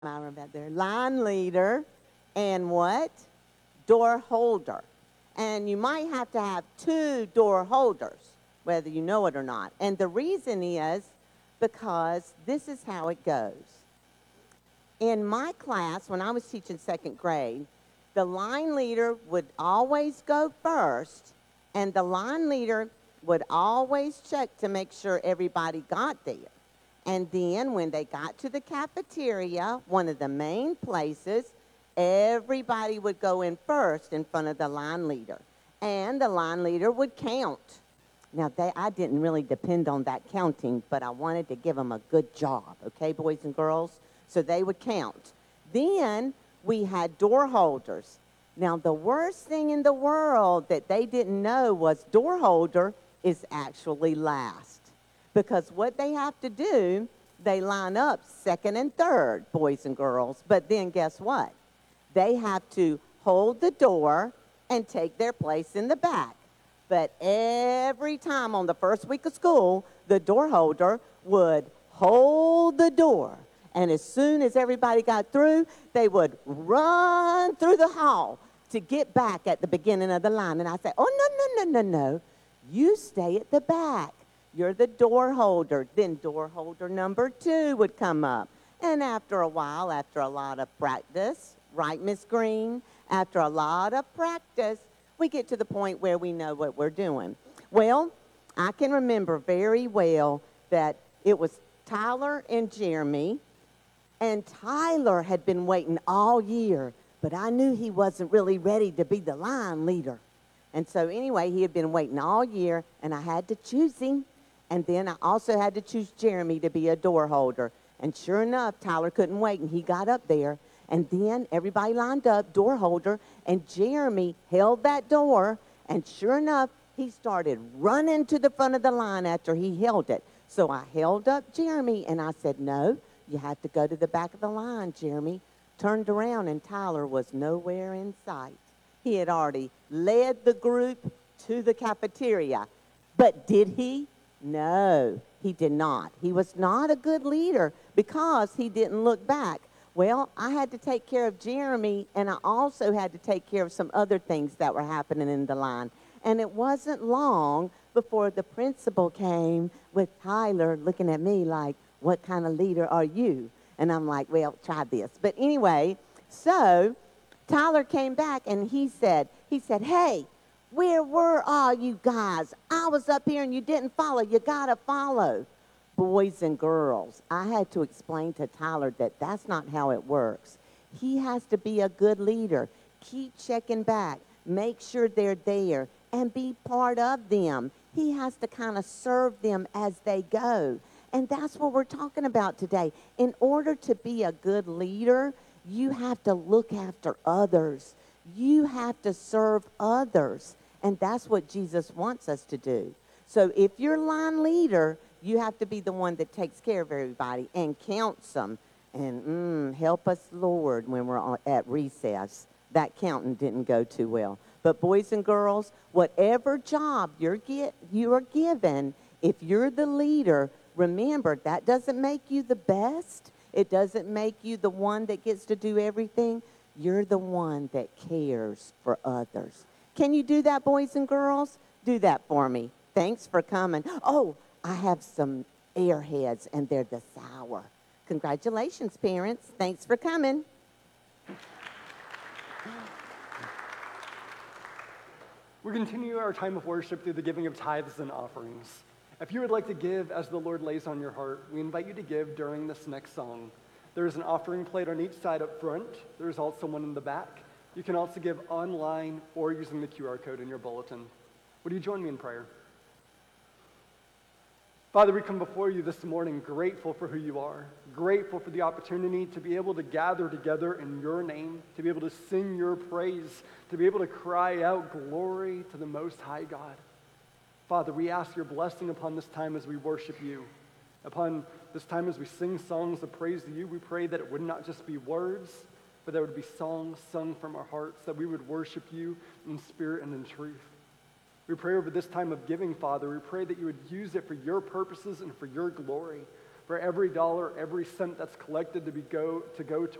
I remember that there. Line leader and what? Door holder. And you might have to have two door holders, whether you know it or not. And the reason is because this is how it goes. In my class, when I was teaching second grade, the line leader would always go first, and the line leader would always check to make sure everybody got there. And then when they got to the cafeteria, one of the main places, everybody would go in first in front of the line leader. And the line leader would count. Now, I didn't really depend on that counting, but I wanted to give them a good job, okay, boys and girls? So they would count. Then we had door holders. Now, the worst thing in the world that they didn't know was door holder is actually last. Because what they have to do, they line up second and third, boys and girls. But then guess what? They have to hold the door and take their place in the back. But every time on the first week of school, the door holder would hold the door. And as soon as everybody got through, they would run through the hall to get back at the beginning of the line. And I said, oh, no, no, no, no, no. You stay at the back. You're the door holder. Then door holder number 2 would come up. And after a while, after a lot of practice, right, Miss Green? After a lot of practice, we get to the point where we know what we're doing. Well, I can remember very well that it was Tyler and Jeremy, and Tyler had been waiting all year, but I knew he wasn't really ready to be the line leader. And so anyway, he had been waiting all year, and I had to choose him. And then I also had to choose Jeremy to be a door holder. And sure enough, Tyler couldn't wait, and he got up there. And then everybody lined up, door holder, and Jeremy held that door. And sure enough, he started running to the front of the line after he held it. So I held up Jeremy, and I said, no, you have to go to the back of the line, Jeremy. Turned around, and Tyler was nowhere in sight. He had already led the group to the cafeteria. But did he? No, he did not. He was not a good leader because he didn't look back. Well, I had to take care of Jeremy, and I also had to take care of some other things that were happening in the line. And it wasn't long before the principal came with Tyler looking at me like, what kind of leader are you? And I'm like, well, try this. But anyway, so Tyler came back, and he said, hey, where were all you guys? I was up here and you didn't follow. You got to follow. Boys and girls, I had to explain to Tyler that that's not how it works. He has to be a good leader. Keep checking back. Make sure they're there and be part of them. He has to kind of serve them as they go. And that's what we're talking about today. In order to be a good leader, you have to look after others. You have to serve others. And that's what Jesus wants us to do. So if you're line leader, you have to be the one that takes care of everybody and counts them. And help us, Lord, when we're at recess. That counting didn't go too well. But boys and girls, whatever job you are given, if you're the leader, remember, that doesn't make you the best. It doesn't make you the one that gets to do everything. You're the one that cares for others. Can you do that, boys and girls? Do that for me. Thanks for coming. Oh, I have some airheads, and they're the sour. Congratulations, parents. Thanks for coming. We continue our time of worship through the giving of tithes and offerings. If you would like to give as the Lord lays on your heart, we invite you to give during this next song. There is an offering plate on each side up front. There is also one in the back. You can also give online or using the QR code in your bulletin. Would you join me in prayer? Father, we come before you this morning grateful for who you are, grateful for the opportunity to be able to gather together in your name, to be able to sing your praise, to be able to cry out glory to the Most High God. Father, we ask your blessing upon this time as we worship you. Upon this time as we sing songs of praise to you, we pray that it would not just be words, but there would be songs sung from our hearts, that we would worship you in spirit and in truth. We pray over this time of giving, Father. We pray that you would use it for your purposes and for your glory. for every dollar, every cent that's collected to go